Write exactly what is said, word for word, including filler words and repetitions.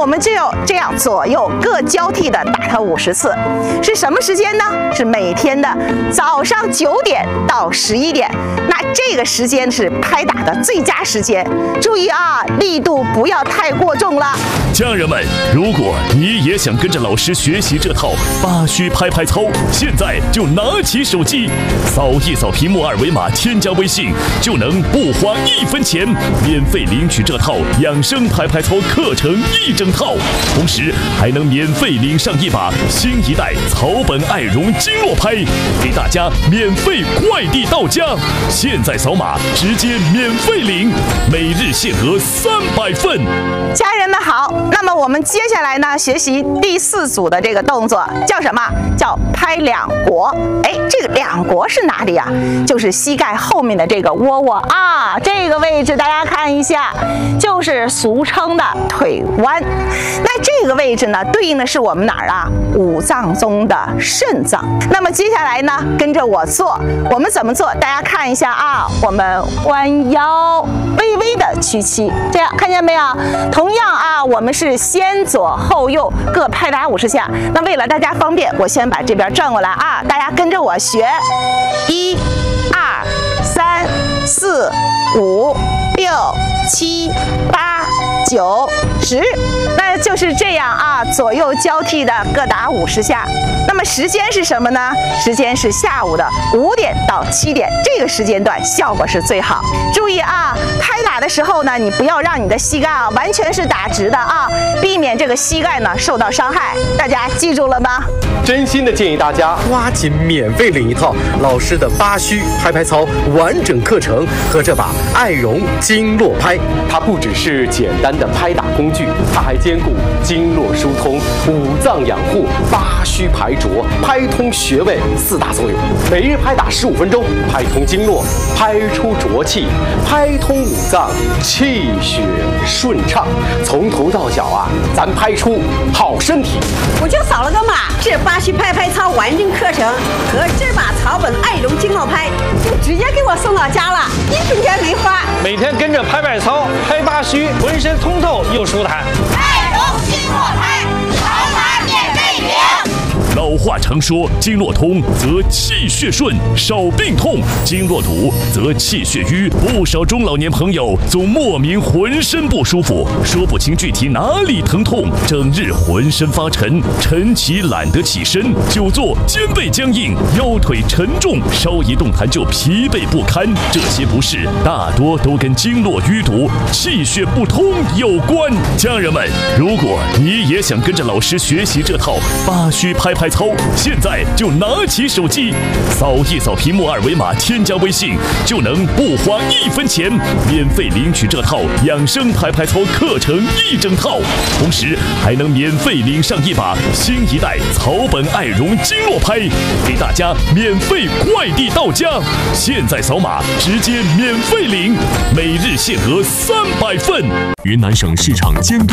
我们就要这样左右各交替的打它五十次。是什么时间呢？是每天的早上九点到十一点。那这个时间是拍打的最佳时间。注意啊，力度不要太过重了。 家人们，如果你也想跟着老师学习这套八虚拍拍操，现在就拿起手机，扫一扫屏幕二维码，添加微信，就能不花一分钱免费领取这套养生拍拍操课程一整套，同时还能免费领上一把新一代草本爱绒经络拍，给大家免费快递到家。现在扫码直接免费领，每日限额三百份。 家人们好，那么我们接下来呢，学习第四组的这个动作叫什么？叫拍两国。哎，这个两国是哪里啊？就是膝盖后面的这个窝窝啊，这个位置大家看一下，就是俗称的腿弯。那这个位置呢，对应的是我们哪儿啊？五脏中的肾脏。那么接下来呢，跟着我做，我们怎么做？大家看一下啊，我们弯腰，微微的屈膝，这样看见没有？同样啊，我们是先左后右各拍打五十下。那为了大家方便，我先把这边转过来啊，大家跟着我学，一、二、三、四、五、六、七、八、九、十，那就是这样啊，左右交替的各打五十下。那么时间是什么呢？时间是下午的五点到七点，这个时间段效果是最好。注意啊，拍打的时候呢，你不要让你的膝盖啊完全是打直的啊，避免这个膝盖呢受到伤害。大家记住了吗？ 真心的建议大家抓紧免费领一套老师的八虚拍拍操完整课程和这把爱绒经络拍。它不只是简单的拍打工具，它还兼顾经络疏通、五脏养护、八虚排浊、拍通穴位四大作用。每日拍打十五分钟，拍通经络，拍出浊气，拍通五脏，气血顺畅。从头到脚啊，咱拍出好身体。 我就扫了个码，这八虚拍拍操完整课程和这把草本爱绒经络拍就直接给我送到家了，一分钱没花。 每天跟着拍拍操、拍八虚，浑身通透又舒坦。 爱绒经络拍，扫码免费领。 老话常说，经络通则气血顺，少病痛；经络堵则气血瘀。不少中老年朋友总莫名浑身不舒服，说不清具体哪里疼痛，整日浑身发沉，晨起懒得起身，久坐肩背僵硬，腰腿沉重，稍一动弹就疲惫不堪。这些不适大多都跟经络淤堵、气血不通有关。家人们，如果你也想跟着老师学习这套八虚拍拍操，现在就拿起手机，扫一扫屏幕二维码，添加微信，就能不花一分钱免费领取这套养生拍拍操课程一整套，同时还能免费领上一把新一代草本爱绒经络拍，给大家免费快递到家。现在扫码直接免费领，每日限额三百份。 云南省市场监督